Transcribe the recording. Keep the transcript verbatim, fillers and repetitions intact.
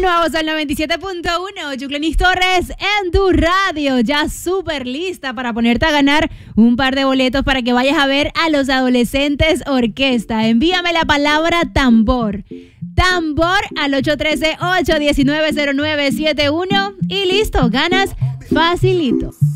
Continuamos al noventa y siete punto uno, Yuclenis Torres en tu radio, ya súper lista para ponerte a ganar un par de boletos para que vayas a ver a Los Adolescentes Orquesta. Envíame la palabra tambor. Tambor al ocho uno tres, ocho uno nueve, cero nueve siete uno y listo, ganas facilito.